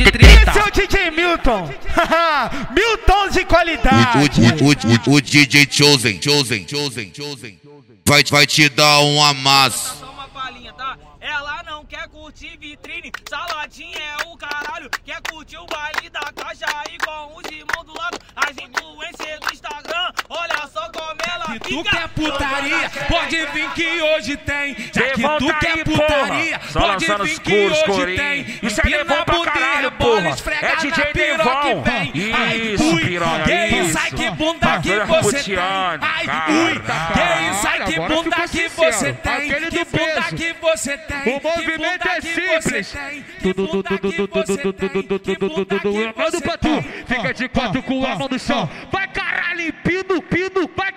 treta. Esse é o DJ Milton. Milton de qualidade. O DJ Chosen vai te dar um amasso. Só uma palhinha, tá? Ela não quer curtir vitrine, saladinha é o caralho. Quer curtir o baile da caixa aí com os irmãos do lado. As influências do Instagram, olha só como ela Se fica. tu quer putaria, pode vir que hoje tem. Já que Levanta tu quer aí, putaria, porra. Só pode lançando vir os que coros, hoje corinho. tem. Isso é Devon pra caralho, porra. É DJ Devon. Isso, piranha, isso. Sai que bunda que Bagulho você tem. Putiane, Ai, cara. ui, que isso, ai, que Agora bunda ficou que sincero. você tem. Aquele Que do bunda peso. que você tem. O movimento é simples. Manda pra tu. Fica de quatro com a mão no chão. Vai caralho, pino, vai